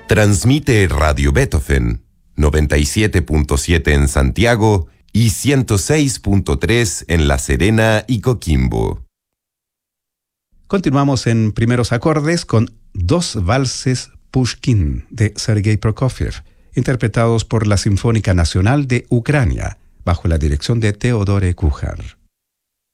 Transmite Radio Beethoven, 97.7 en Santiago y 106.3 en La Serena y Coquimbo. Continuamos en primeros acordes con dos valses Pushkin de Sergei Prokofiev, interpretados por la Sinfónica Nacional de Ucrania, bajo la dirección de Teodore Kujar.